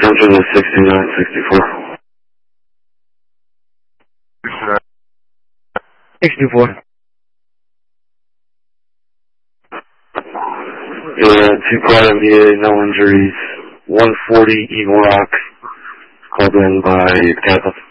Central to 6964. 64. Yeah, 2-car MVA, no injuries. 140 Eagle Rock, called in by Kappa.